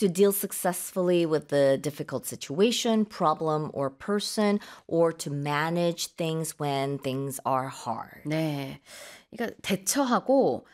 to deal successfully with the difficult situation, problem, or person, or to manage things when things are hard. 네. 그러니까 대처하고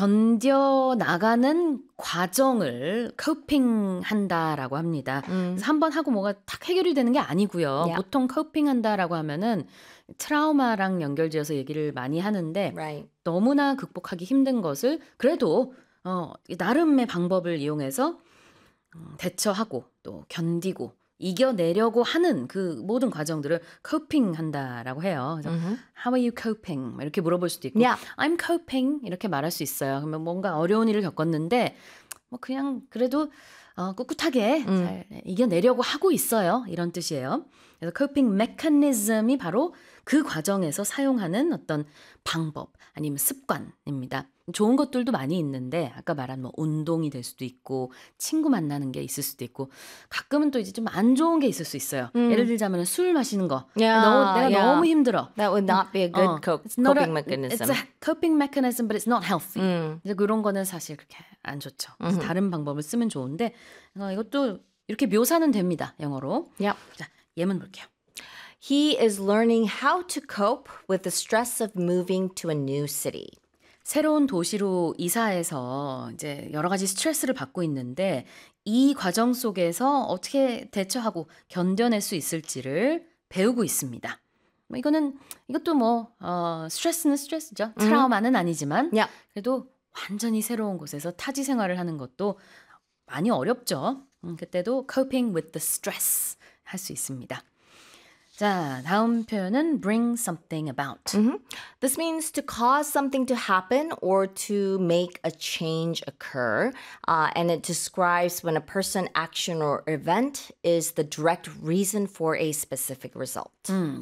견뎌나가는 과정을 coping한다라고 합니다. 그래서 한번 하고 뭐가 탁 해결이 되는 게 아니고요. Yeah. 보통 coping한다라고 하면은 트라우마랑 연결지어서 얘기를 많이 하는데 Right. 너무나 극복하기 힘든 것을 그래도 나름의 방법을 이용해서 대처하고 또 견디고 이겨내려고 하는 그 모든 과정들을 coping한다라고 해요. 그래서 How are you coping? 이렇게 물어볼 수도 있고 Yeah. I'm coping 이렇게 말할 수 있어요. 그러면 뭔가 어려운 일을 겪었는데 뭐 그냥 그래도 꿋꿋하게 잘 이겨내려고 하고 있어요. 이런 뜻이에요. 그래서 coping mechanism이 바로 그 과정에서 사용하는 어떤 방법 아니면 습관입니다. 좋은 것들도 많이 있는데 아까 말한 뭐 운동이 될 수도 있고 친구 만나는 게 있을 수도 있고 가끔은 또 이제 좀 안 좋은 게 있을 수 있어요. 예를 들자면 술 마시는 거. Yeah, 내가 yeah. 너무 힘들어. That would not be a good It's not coping It's mechanism. a coping mechanism, but it's not healthy. 그래서 그런 거는 사실 그렇게 안 좋죠. 그래서 다른 방법을 쓰면 좋은데 이것도 이렇게 묘사는 됩니다. 영어로. Yep. 자, 예문 볼게요. He is learning how to cope with the stress of moving to a new city. 새로운 도시로 이사해서 이제 여러 가지 스트레스를 받고 있는데 이 과정 속에서 어떻게 대처하고 견뎌낼 수 있을지를 배우고 있습니다. 이것도 스트레스는 스트레스죠. 트라우마는 아니지만 Yeah. 그래도 완전히 새로운 곳에서 타지 생활을 하는 것도 많이 어렵죠. 그때도 coping with the stress 할 수 있습니다. 자, 다음 표현은 bring something about. This means to cause something to happen or to make a change occur. And it describes when a person, action, or event is the direct reason for a specific result.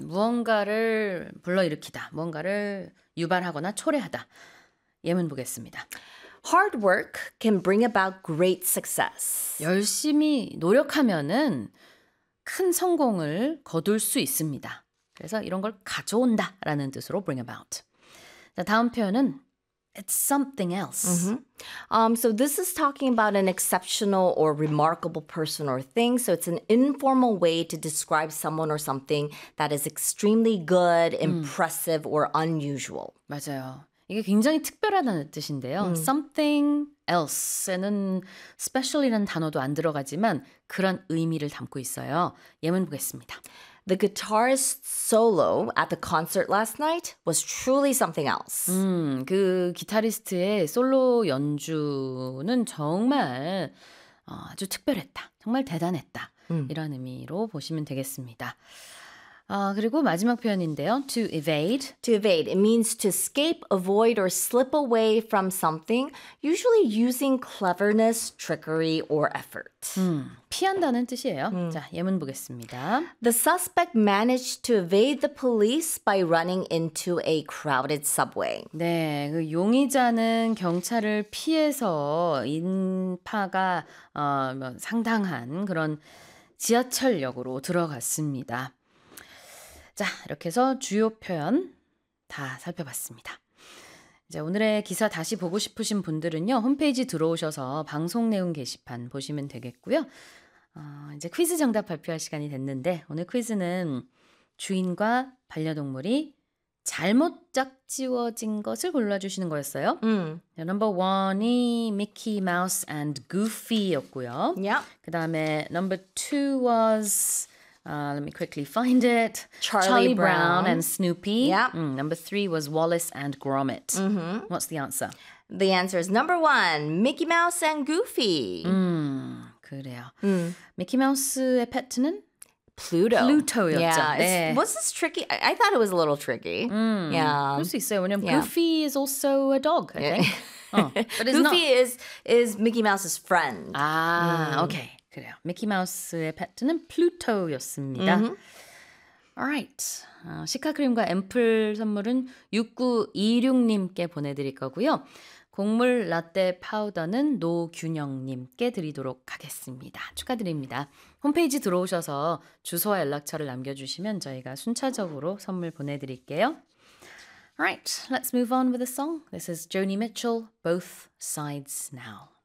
무언가를 불러일으키다, 무언가를 유발하거나 초래하다. 예문 보겠습니다. Hard work can bring about great success. 열심히 노력하면은 큰 성공을 거둘 수 있습니다. 그래서 이런 걸 가져온다라는 뜻으로 bring about. 자, 다음 표현은 it's something else. So this is talking about an exceptional or remarkable person or thing. So it's an informal way to describe someone or something that is extremely good, impressive, or unusual. 맞아요. 이게 굉장히 특별하다는 뜻인데요. Something else에는 special이라는 단어도 안 들어가지만 그런 의미를 담고 있어요. 예문 보겠습니다. The guitarist's solo at the concert last night was truly something else. 그 기타리스트의 솔로 연주는 정말 아주 특별했다. 정말 대단했다. 이런 의미로 보시면 되겠습니다. 그리고 마지막 표현인데요. To evade. To evade, it means to escape, avoid, or slip away from something, usually using cleverness, trickery, or effort. 피한다는 뜻이에요. 자, 예문 보겠습니다. The suspect managed to evade the police by running into a crowded subway. 네, 그 용의자는 경찰을 피해서 인파가 상당한 그런 지하철역으로 들어갔습니다. 자, 이렇게 해서 주요 표현 다 살펴봤습니다. 이제 오늘의 기사 다시 보고 싶으신 분들은요. 홈페이지 들어오셔서 방송 내용 게시판 보시면 되겠고요. 이제 퀴즈 정답 발표할 시간이 됐는데 오늘 퀴즈는 주인과 반려동물이 잘못 짝지워진 것을 골라주시는 거였어요. 넘버 1이 미키 마우스 and Goofy였고요. Yep. 그 다음에 넘버 2 was... let me quickly find it. Charlie Brown. and Snoopy. Yep. Number 3 was Wallace and Gromit. What's the answer? The answer is number 1, Mickey Mouse and Goofy. 그래요. 미키마우스의 페트는? Pluto. Pluto였죠. Yeah. 네. Was this tricky? I thought it was a little tricky. Yeah. 그럴 수 있어요. 왜냐면 Yeah. Goofy is also a dog, I think. But it's not. Goofy is Mickey Mouse's friend. 오케이. 그래요. 미키마우스의 페트는 플루토였습니다. Alright. 시카크림과 앰플 선물은 6926님께 보내드릴 거고요. 곡물 라떼 파우더는 노균영님께 드리도록 하겠습니다. 축하드립니다. 홈페이지 들어오셔서 주소와 연락처를 남겨주시면 저희가 순차적으로 선물 보내드릴게요. Alright, let's move on with a song. This is Joni Mitchell, Both Sides Now.